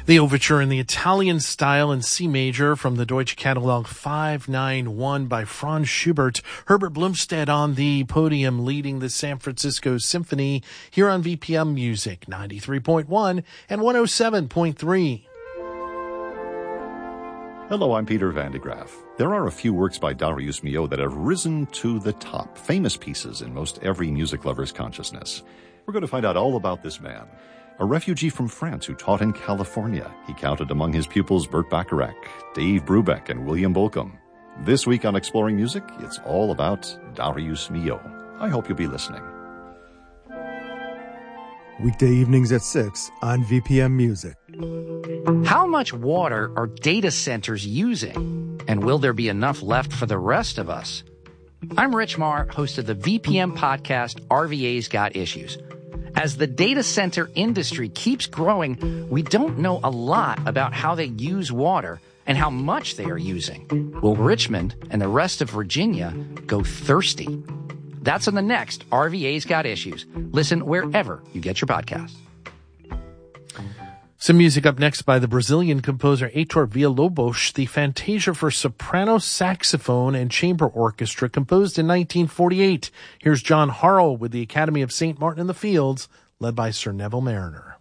The overture in the Italian style in C major from the Deutsche Catalog 591 by Franz Schubert. Herbert Blumstedt on the podium leading the San Francisco Symphony here on VPM Music 93.1 and 107.3. Hello, I'm Peter Van de Graaf. There are a few works by Darius Milhaud that have risen to the top, famous pieces in most every music lover's consciousness. We're going to find out all about this man. A refugee from France who taught in California. He counted among his pupils Burt Bacharach, Dave Brubeck, and William Bolcom. This week on Exploring Music, it's all about Darius Milhaud. I hope you'll be listening. Weekday evenings at 6 on VPM Music. How much water are data centers using? And will there be enough left for the rest of us? I'm Rich Marr, host of the VPM podcast, RVA's Got Issues. As the data center industry keeps growing, we don't know a lot about how they use water and how much they are using. Will Richmond and the rest of Virginia go thirsty? That's on the next RVA's Got Issues. Listen wherever you get your podcasts. Some music up next by the Brazilian composer Heitor Villa-Lobos, the Fantasia for soprano, saxophone, and chamber orchestra composed in 1948. Here's John Harrell with the Academy of St. Martin in the Fields, led by Sir Neville Mariner.